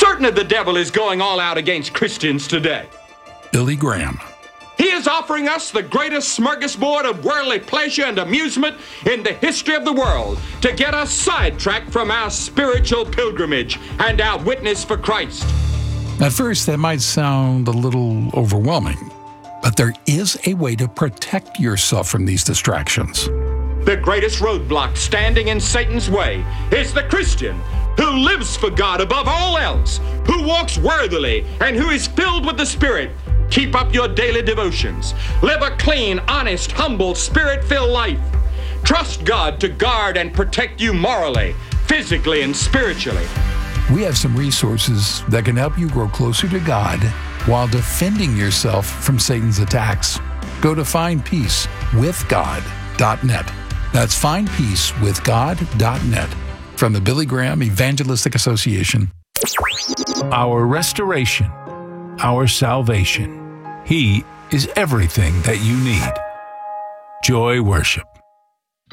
Certainly the devil is going all out against Christians today. Billy Graham. He is offering us the greatest smorgasbord of worldly pleasure and amusement in the history of the world to get us sidetracked from our spiritual pilgrimage and our witness for Christ. At first, that might sound a little overwhelming, but there is a way to protect yourself from these distractions. The greatest roadblock standing in Satan's way is the Christian who lives for God above all else, who walks worthily, and who is filled with the Spirit. Keep up your daily devotions. Live a clean, honest, humble, Spirit-filled life. Trust God to guard and protect you morally, physically, and spiritually. We have some resources that can help you grow closer to God while defending yourself from Satan's attacks. Go to findpeacewithgod.net. That's findpeacewithgod.net. From the Billy Graham Evangelistic Association. Our restoration, our salvation. He is everything that you need. Joy Worship.